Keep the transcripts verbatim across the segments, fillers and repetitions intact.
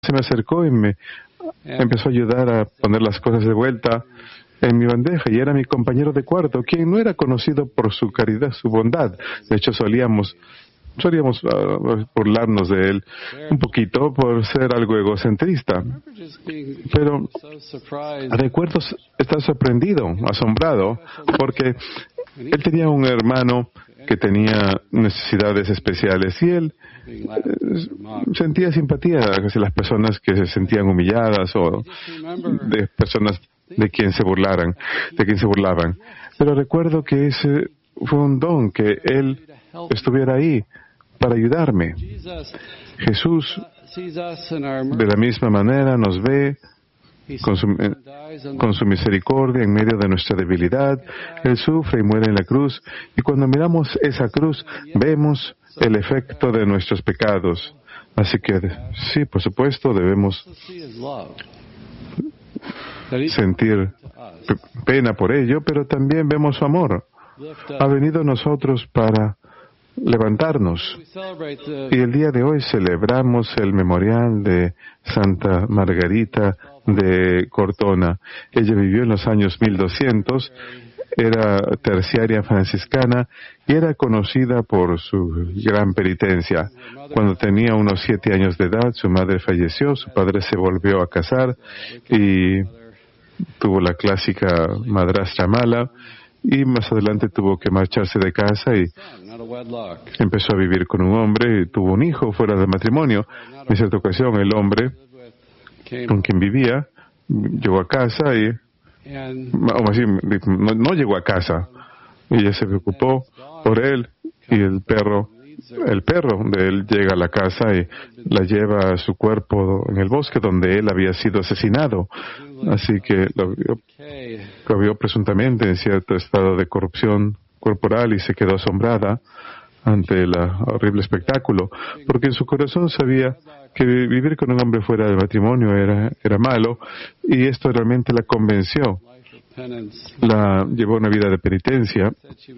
se me acercó y me empezó a ayudar a poner las cosas de vuelta en mi bandeja, y era mi compañero de cuarto, quien no era conocido por su caridad, su bondad. De hecho, solíamos solíamos uh, burlarnos de él un poquito por ser algo egocentrista. Pero recuerdo estar sorprendido, asombrado, porque él tenía un hermano que tenía necesidades especiales y él eh, sentía simpatía hacia las personas que se sentían humilladas o de personas de quien se burlaran, de quien se burlaban. Pero recuerdo que ese fue un don, que él estuviera ahí para ayudarme. Jesús, de la misma manera, nos ve con su, con su misericordia en medio de nuestra debilidad. Él sufre y muere en la cruz, y cuando miramos esa cruz, vemos el efecto de nuestros pecados. Así que, sí, por supuesto, debemos sentir pena por ello, pero también vemos su amor. Ha venido a nosotros para levantarnos. Y el día de hoy celebramos el memorial de Santa Margarita de Cortona. Ella vivió en los años mil doscientos, era terciaria franciscana y era conocida por su gran penitencia. Cuando tenía unos siete años de edad, su madre falleció, su padre se volvió a casar y tuvo la clásica madrastra mala, y más adelante tuvo que marcharse de casa y empezó a vivir con un hombre y tuvo un hijo fuera del matrimonio. En cierta ocasión, el hombre con quien vivía llegó a casa y o así, no, no llegó a casa, y ella se preocupó por él, y el perro el perro de él llega a la casa y la lleva a su cuerpo en el bosque donde él había sido asesinado. Así que lo vio, lo vio presuntamente en cierto estado de corrupción corporal y se quedó asombrada ante el horrible espectáculo, porque en su corazón sabía que vivir con un hombre fuera del matrimonio era, era malo, y esto realmente la convenció. La llevó a una vida de penitencia.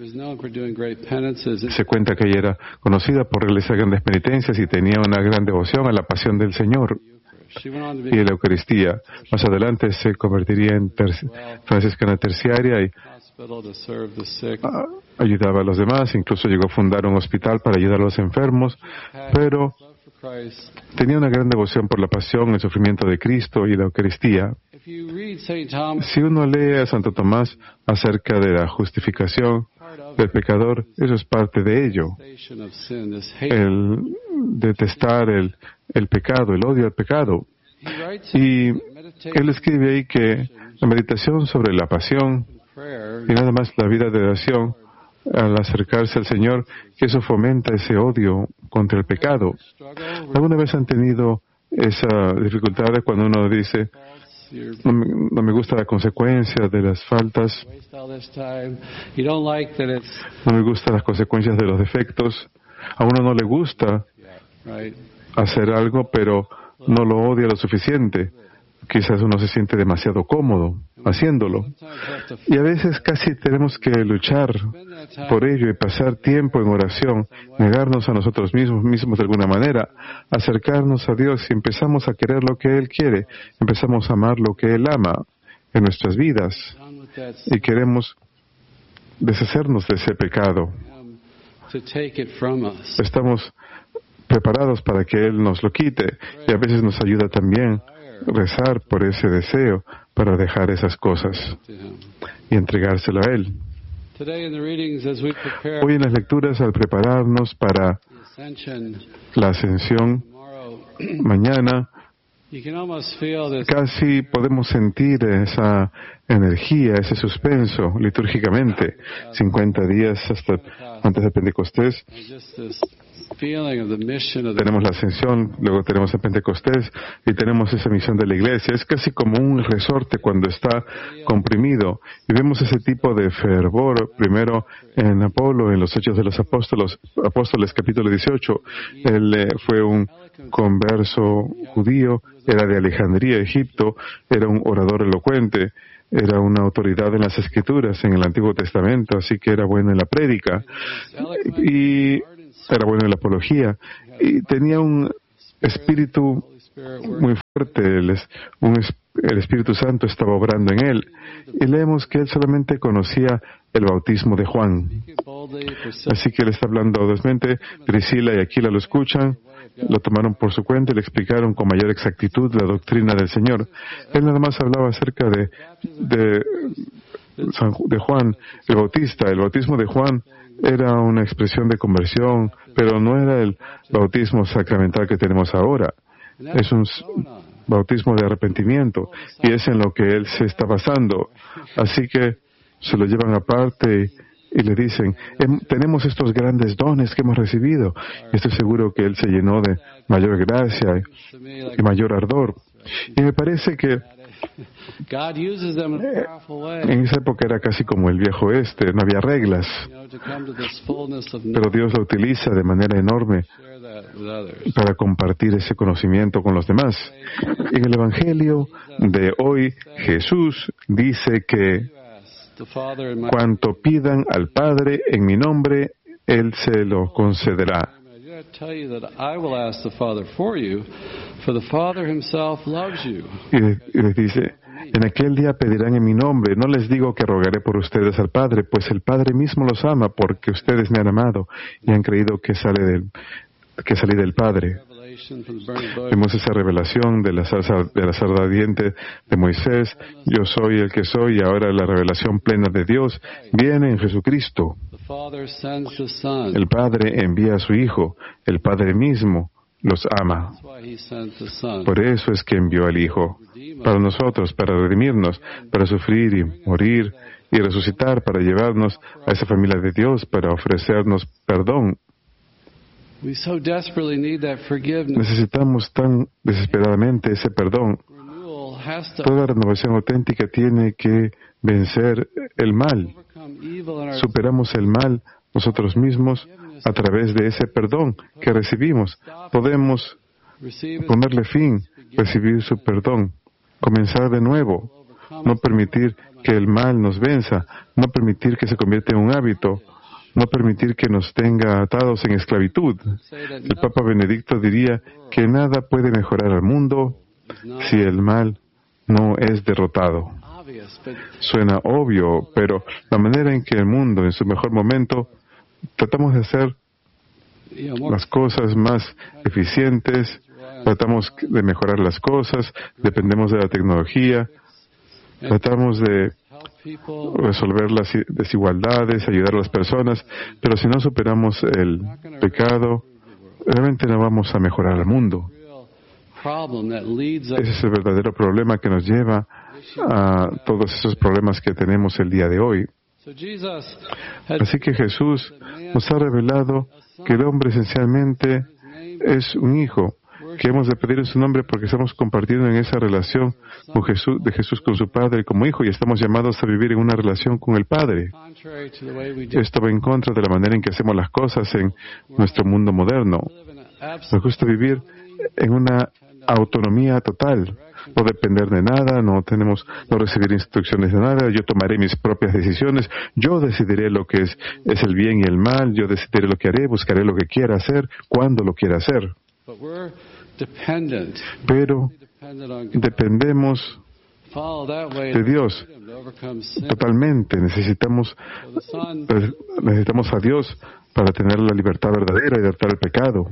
Se cuenta que ella era conocida por realizar grandes penitencias y tenía una gran devoción a la pasión del Señor y a la Eucaristía. Más adelante se convertiría en ter- franciscana terciaria y a- ayudaba a los demás. Incluso llegó a fundar un hospital para ayudar a los enfermos, pero tenía una gran devoción por la pasión, el sufrimiento de Cristo y la Eucaristía. Si uno lee a Santo Tomás acerca de la justificación del pecador, eso es parte de ello. El detestar el, el pecado, el odio al pecado. Y él escribe ahí que la meditación sobre la pasión y nada más la vida de oración, al acercarse al Señor, que eso fomenta ese odio contra el pecado. ¿Alguna vez han tenido esa dificultad de cuando uno dice, no me, no me gusta la consecuencia de las faltas, no me gustan las consecuencias de los defectos, a uno no le gusta hacer algo, pero no lo odia lo suficiente? Quizás uno se siente demasiado cómodo haciéndolo. Y a veces casi tenemos que luchar por ello y pasar tiempo en oración, negarnos a nosotros mismos, mismos de alguna manera, acercarnos a Dios y empezamos a querer lo que Él quiere, empezamos a amar lo que Él ama en nuestras vidas y queremos deshacernos de ese pecado. Estamos preparados para que Él nos lo quite, y a veces nos ayuda también rezar por ese deseo para dejar esas cosas y entregárselo a Él. Hoy en las lecturas, al prepararnos para la ascensión mañana, casi podemos sentir esa energía, ese suspenso litúrgicamente, cincuenta días hasta antes de Pentecostés. Tenemos la ascensión, luego tenemos el Pentecostés y tenemos esa misión de la Iglesia. Es casi como un resorte cuando está comprimido, y vemos ese tipo de fervor primero en Apolo, en los Hechos de los Apóstoles, Apóstoles capítulo dieciocho. Él eh, fue un converso judío, era de Alejandría, Egipto, era un orador elocuente, era una autoridad en las Escrituras, en el Antiguo Testamento, así que era bueno en la prédica y era bueno en la apología, y tenía un espíritu muy fuerte. El, un, el Espíritu Santo estaba obrando en él. Y leemos que él solamente conocía el bautismo de Juan. Así que él está hablando audazmente. Priscila y Aquila lo escuchan, lo tomaron por su cuenta y le explicaron con mayor exactitud la doctrina del Señor. Él nada más hablaba acerca de, de, de Juan el Bautista. El bautismo de Juan era una expresión de conversión, pero no era el bautismo sacramental que tenemos ahora. Es un bautismo de arrepentimiento, y es en lo que él se está basando. Así que se lo llevan aparte y, y le dicen, tenemos estos grandes dones que hemos recibido. Y estoy seguro que él se llenó de mayor gracia y, y mayor ardor. Y me parece que en esa época era casi como el viejo oeste, no había reglas, pero Dios lo utiliza de manera enorme para compartir ese conocimiento con los demás. En el Evangelio de hoy, Jesús dice que cuanto pidan al Padre en mi nombre, Él se lo concederá. Y les dice, en aquel día pedirán en mi nombre, no les digo que rogaré por ustedes al Padre, pues el Padre mismo los ama, porque ustedes me han amado y han creído que sale del, que salí del Padre. Vemos esa revelación de la zarza, de la zarza ardiente de Moisés, yo soy el que soy, y ahora la revelación plena de Dios viene en Jesucristo. El Padre envía a su Hijo, el Padre mismo los ama. Por eso es que envió al Hijo, para nosotros, para redimirnos, para sufrir y morir y resucitar, para llevarnos a esa familia de Dios, para ofrecernos perdón. Necesitamos tan desesperadamente ese perdón. Toda renovación auténtica tiene que vencer el mal. Superamos el mal nosotros mismos a través de ese perdón que recibimos. Podemos ponerle fin, recibir su perdón, comenzar de nuevo, no permitir que el mal nos venza, no permitir que se convierta en un hábito, no permitir que nos tenga atados en esclavitud. El Papa Benedicto diría que nada puede mejorar al mundo si el mal no es derrotado. Suena obvio, pero la manera en que el mundo, en su mejor momento, tratamos de hacer las cosas más eficientes, tratamos de mejorar las cosas, dependemos de la tecnología, tratamos de resolver las desigualdades, ayudar a las personas, pero si no superamos el pecado, realmente no vamos a mejorar el mundo. Ese es el verdadero problema que nos lleva a todos esos problemas que tenemos el día de hoy. Así que Jesús nos ha revelado que el hombre esencialmente es un hijo, que hemos de pedir en su nombre porque estamos compartiendo en esa relación con Jesús, de Jesús con su Padre como hijo, y estamos llamados a vivir en una relación con el Padre. Esto va en contra de la manera en que hacemos las cosas en nuestro mundo moderno. Nos gusta vivir en una autonomía total, no depender de nada, no tenemos, no recibir instrucciones de nada. Yo tomaré mis propias decisiones, yo decidiré lo que es, es el bien y el mal, yo decidiré lo que haré, buscaré lo que quiera hacer, cuando lo quiera hacer. Pero dependemos de Dios totalmente. Necesitamos, necesitamos a Dios para tener la libertad verdadera y derrotar el pecado.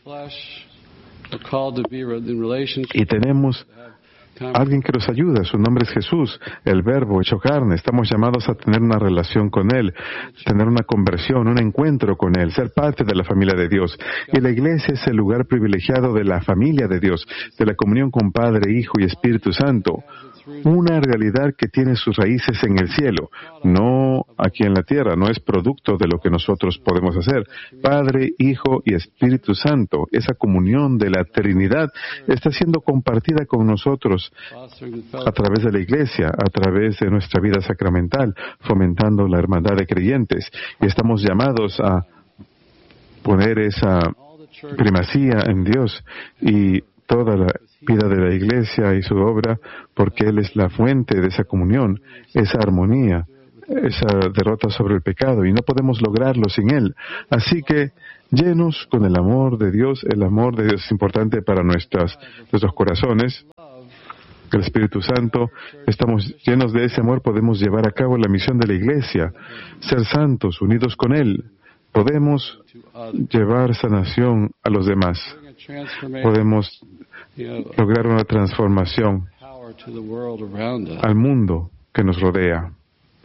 Y tenemos alguien que nos ayuda, su nombre es Jesús, el Verbo hecho carne. Estamos llamados a tener una relación con Él, tener una conversión, un encuentro con Él, ser parte de la familia de Dios. Y la iglesia es el lugar privilegiado de la familia de Dios, de la comunión con Padre, Hijo y Espíritu Santo. Una realidad que tiene sus raíces en el cielo, no aquí en la tierra, no es producto de lo que nosotros podemos hacer. Padre, Hijo y Espíritu Santo, esa comunión de la Trinidad está siendo compartida con nosotros a través de la Iglesia, a través de nuestra vida sacramental, fomentando la hermandad de creyentes. Y estamos llamados a poner esa primacía en Dios y toda la vida de la Iglesia y su obra, porque Él es la fuente de esa comunión, esa armonía esa derrota sobre el pecado y no podemos lograrlo sin Él. Así que, llenos con el amor de Dios, el amor de Dios es importante para nuestras, nuestros corazones. El Espíritu Santo, estamos llenos de ese amor, podemos llevar a cabo la misión de la Iglesia, ser santos, unidos con Él. Podemos llevar sanación a los demás. Podemos lograr una transformación al mundo que nos rodea.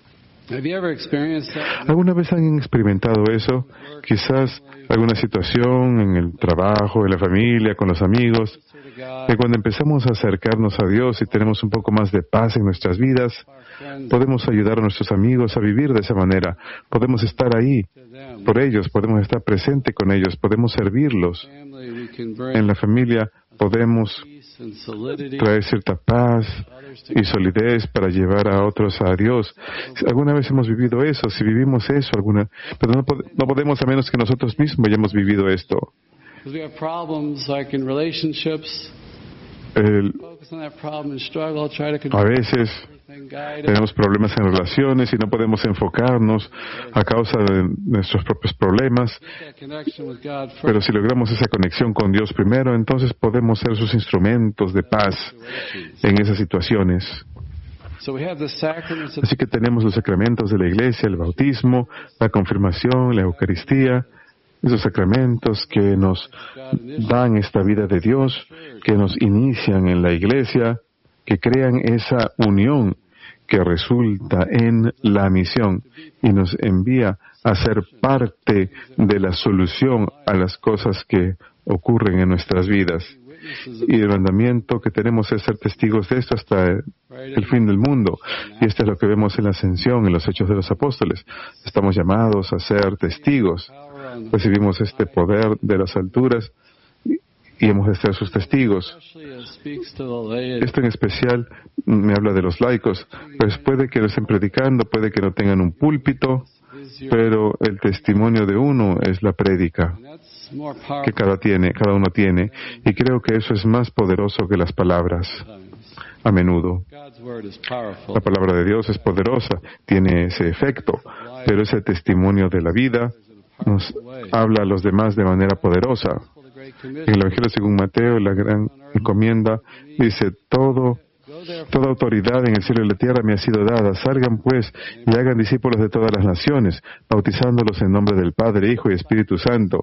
¿Alguna vez han experimentado eso? Quizás alguna situación en el trabajo, en la familia, con los amigos, que cuando empezamos a acercarnos a Dios y tenemos un poco más de paz en nuestras vidas, podemos ayudar a nuestros amigos a vivir de esa manera. Podemos estar ahí por ellos, podemos estar presente con ellos, podemos servirlos. En la familia podemos traer cierta paz y solidez para llevar a otros a Dios. Alguna vez hemos vivido eso, si vivimos eso, alguna, pero no, pod- no podemos a menos que nosotros mismos hayamos vivido esto. El, a veces tenemos problemas en relaciones y no podemos enfocarnos a causa de nuestros propios problemas, pero si logramos esa conexión con Dios primero, entonces podemos ser sus instrumentos de paz en esas situaciones. Así que tenemos los sacramentos de la Iglesia, el bautismo, la confirmación, la Eucaristía, esos sacramentos que nos dan esta vida de Dios, que nos inician en la Iglesia, que crean esa unión que resulta en la misión y nos envía a ser parte de la solución a las cosas que ocurren en nuestras vidas. Y el mandamiento que tenemos es ser testigos de esto hasta el fin del mundo. Y esto es lo que vemos en la Ascensión, en los Hechos de los Apóstoles. Estamos llamados a ser testigos. Recibimos este poder de las alturas y hemos de ser sus testigos. Esto en especial me habla de los laicos, pues puede que no estén predicando, puede que no tengan un púlpito, pero el testimonio de uno es la prédica que cada, tiene, cada uno tiene, y creo que eso es más poderoso que las palabras. A menudo, la palabra de Dios es poderosa, tiene ese efecto, pero ese testimonio de la vida nos habla a los demás de manera poderosa. En el Evangelio según Mateo, la gran encomienda dice, todo, toda autoridad en el cielo y la tierra me ha sido dada. Salgan pues y hagan discípulos de todas las naciones, bautizándolos en nombre del Padre, Hijo y Espíritu Santo.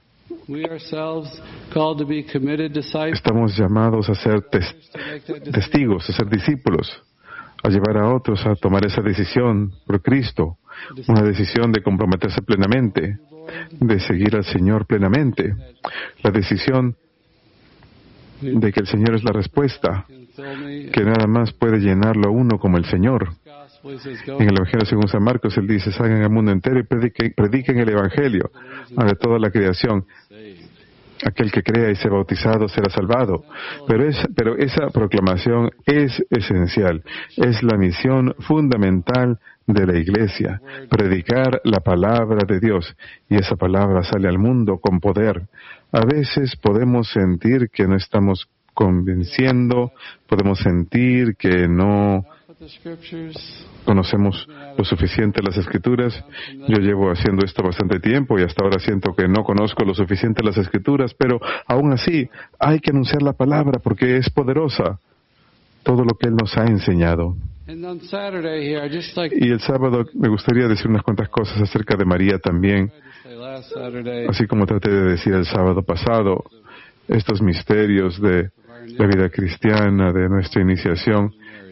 Estamos llamados a ser tes- testigos, a ser discípulos, a llevar a otros a tomar esa decisión por Cristo, una decisión de comprometerse plenamente, de seguir al Señor plenamente, la decisión de que el Señor es la respuesta, que nada más puede llenarlo a uno como el Señor. En el Evangelio según San Marcos, Él dice, salgan al mundo entero y prediquen, prediquen el Evangelio a de toda la creación. Aquel que crea y sea bautizado será salvado. Pero, es, pero esa proclamación es esencial, es la misión fundamental de la Iglesia, predicar la palabra de Dios, y esa palabra sale al mundo con poder. A veces podemos sentir que no estamos convenciendo, podemos sentir que no conocemos lo suficiente las Escrituras. Yo llevo haciendo esto bastante tiempo y hasta ahora siento que no conozco lo suficiente las Escrituras, pero aún así hay que anunciar la palabra porque es poderosa, todo lo que Él nos ha enseñado. Y el sábado me gustaría decir unas cuantas cosas acerca de María también, así como traté de decir el sábado pasado, estos misterios de la vida cristiana, de nuestra iniciación,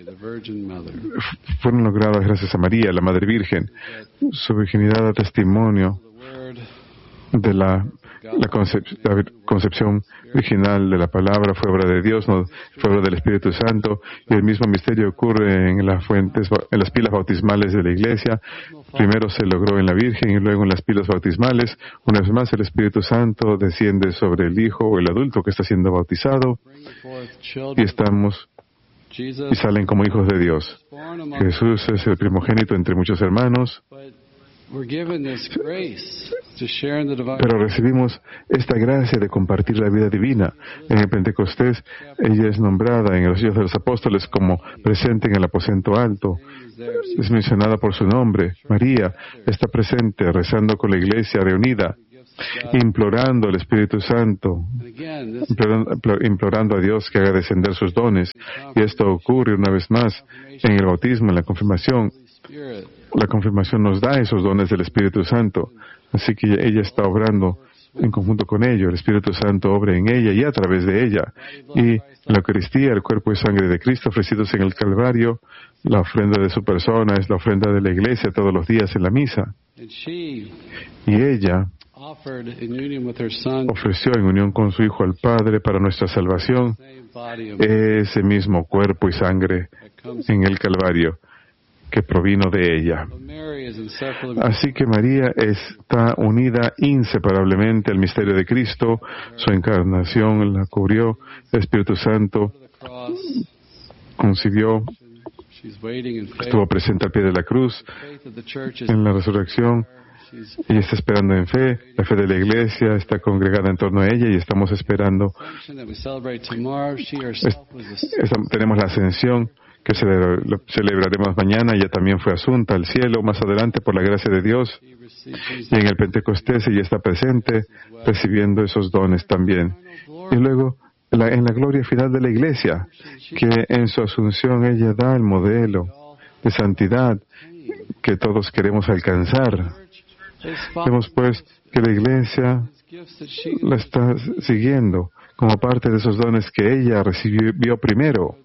fueron logrados gracias a María, la Madre Virgen. Su virginidad da testimonio de la, la, concep, la concepción original de la palabra, fue obra de Dios, no fue obra del Espíritu Santo, y el mismo misterio ocurre en las fuentes, en las pilas bautismales de la Iglesia. Primero se logró en la Virgen y luego en las pilas bautismales. Una vez más el Espíritu Santo desciende sobre el hijo o el adulto que está siendo bautizado y estamos y salen como hijos de Dios. Jesús es el primogénito entre muchos hermanos, Pero recibimos esta gracia de compartir la vida divina. En el Pentecostés, ella es nombrada en los Hechos de los Apóstoles como presente en el aposento alto. Es mencionada por su nombre. María está presente, rezando con la iglesia reunida, implorando al Espíritu Santo, implorando, implorando a Dios que haga descender sus dones. Y esto ocurre una vez más en el bautismo, en la confirmación. La confirmación nos da esos dones del Espíritu Santo. Así que ella está obrando en conjunto con ello. El Espíritu Santo obra en ella y a través de ella. Y en la Eucaristía, el cuerpo y sangre de Cristo ofrecidos en el Calvario, la ofrenda de su persona es la ofrenda de la Iglesia todos los días en la misa. Y ella ofreció en unión con su Hijo al Padre para nuestra salvación ese mismo cuerpo y sangre en el Calvario que provino de ella. Así que María está unida inseparablemente al misterio de Cristo. Su encarnación la cubrió, el Espíritu Santo concibió, estuvo presente al pie de la cruz en la resurrección. Ella está esperando en fe, la fe de la Iglesia está congregada en torno a ella y estamos esperando. Es, es, tenemos la ascensión que celebraremos mañana. Ella también fue asunta al cielo más adelante por la gracia de Dios. Y en el Pentecostés ella está presente, recibiendo esos dones también. Y luego, la, en la gloria final de la Iglesia, que en su asunción ella da el modelo de santidad que todos queremos alcanzar. Vemos pues que la Iglesia la está siguiendo como parte de esos dones que ella recibió primero.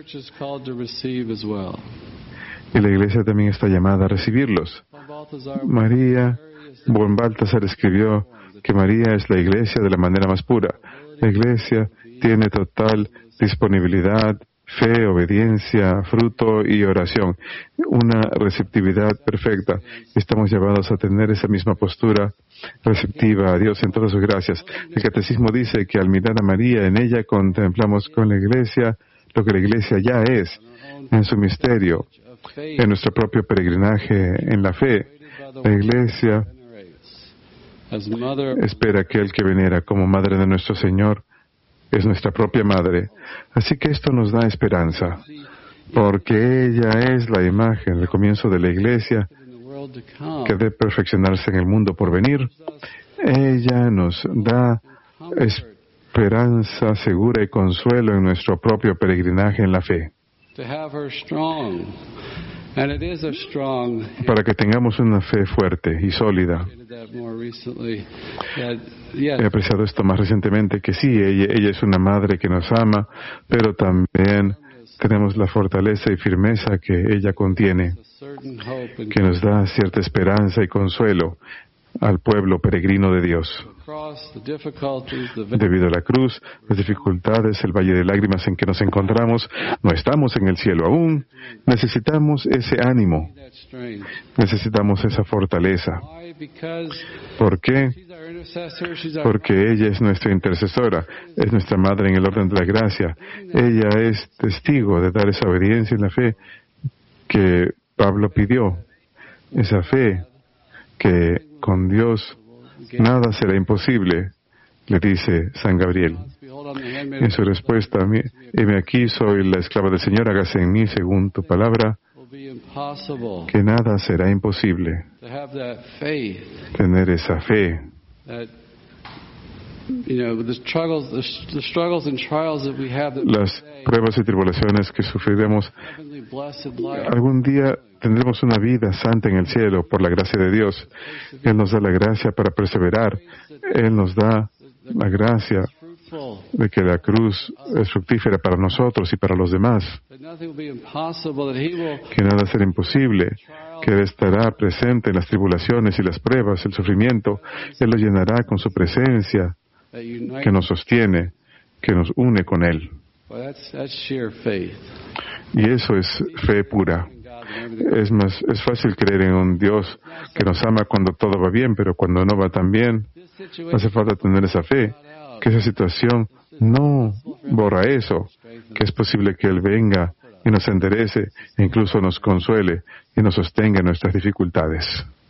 Y la Iglesia también está llamada a recibirlos. María, Buen Baltasar escribió que María es la Iglesia de la manera más pura. La Iglesia tiene total disponibilidad, fe, obediencia, fruto y oración. Una receptividad perfecta. Estamos llamados a tener esa misma postura receptiva a Dios en todas sus gracias. El Catecismo dice que al mirar a María, en ella contemplamos con la Iglesia lo que la Iglesia ya es en su misterio, en nuestro propio peregrinaje en la fe. La Iglesia espera que el que venera como Madre de nuestro Señor es nuestra propia Madre. Así que esto nos da esperanza, porque ella es la imagen, el comienzo de la Iglesia que debe perfeccionarse en el mundo por venir. Ella nos da esperanza segura y consuelo en nuestro propio peregrinaje en la fe. Para que tengamos una fe fuerte y sólida. He apreciado esto más recientemente, que sí, ella, ella es una madre que nos ama, pero también tenemos la fortaleza y firmeza que ella contiene, que nos da cierta esperanza y consuelo al pueblo peregrino de Dios. Debido a la cruz, las dificultades, el valle de lágrimas en que nos encontramos, no estamos en el cielo aún. Necesitamos ese ánimo, necesitamos esa fortaleza. ¿Por qué? Porque ella es nuestra intercesora, es nuestra madre en el orden de la gracia. Ella es testigo de dar esa obediencia en la fe que Pablo pidió, esa fe que con Dios nada será imposible, le dice San Gabriel. En su respuesta, heme aquí, soy la esclava del Señor, hágase en mí según tu palabra, que nada será imposible. Tener esa fe. Las pruebas y tribulaciones que sufriremos, algún día tendremos una vida santa en el cielo por la gracia de Dios. Él nos da la gracia para perseverar. Él nos da la gracia de que la cruz es fructífera para nosotros y para los demás. Que nada será imposible, que Él estará presente en las tribulaciones y las pruebas, el sufrimiento. Él lo llenará con su presencia, que nos sostiene, que nos une con Él. Y eso es fe pura. Es más, es fácil creer en un Dios que nos ama cuando todo va bien, pero cuando no va tan bien, hace falta tener esa fe, que esa situación no borra eso, que es posible que Él venga y nos enderece, e incluso nos consuele y nos sostenga en nuestras dificultades.